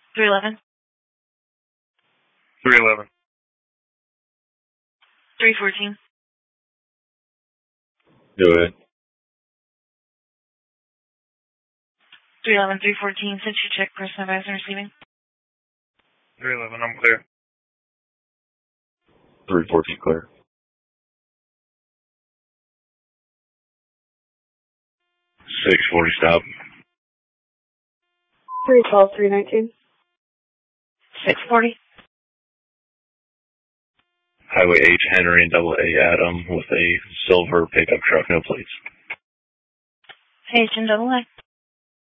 311. 311. 314. Go ahead. 311, 314. Since you check person advisor receiving. 311, I'm clear. 314 clear. 640 stop. 312, 319. 640. Highway H Henry and Double A Adam with a silver pickup truck, no plates. H and double A.